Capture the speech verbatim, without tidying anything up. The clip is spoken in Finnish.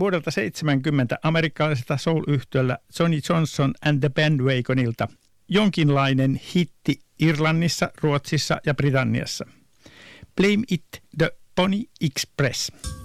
vuodelta seitsemänkymmentä amerikkalaiselta soul-yhtiöllä Johnny Johnson and the Bandwagonilta. Jonkinlainen hitti Irlannissa, Ruotsissa ja Britanniassa. Blame It the Pony Express.